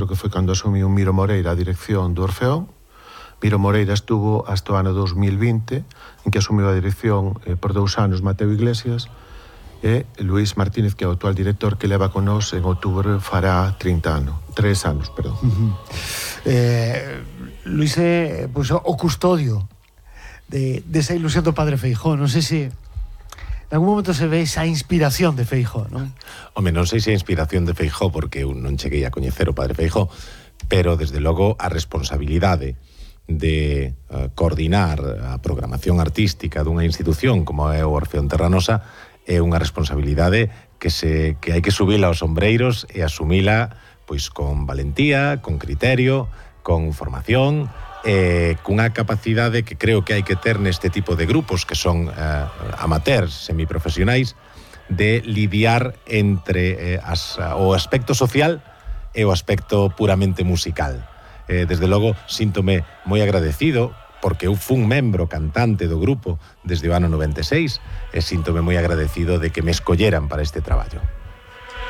2004, que foi cando asumiu Miro Moreira a dirección do Orfeón. Miro Moreira estuvo hasta o ano 2020, en que asumiu a dirección por 2 anos Mateo Iglesias, e Luís Martínez, que é o actual director, que leva con nós en outubro fará 3 anos, perdón. Luís é pues, o custodio desa ilusión do Padre Feijóo. Non sei se en algún momento se ve esa inspiración de Feijóo, non? Home, non sei se a inspiración de Feijóo, porque eu non cheguei a coñecer o Padre Feijóo, pero desde logo a responsabilidade de coordinar a programación artística dunha institución como é o Orfeón Terranosa é unha responsabilidade que hai que subila aos ombreiros e asumila pois con valentía, con criterio, con formación, cunha capacidade que creo que hai que ter neste tipo de grupos que son amateurs, semiprofesionais, de lidiar entre o aspecto social e o aspecto puramente musical. Desde logo, síntome moi agradecido porque eu fun membro cantante do grupo desde o ano 96 e síntome moi agradecido de que me escolleran para este traballo.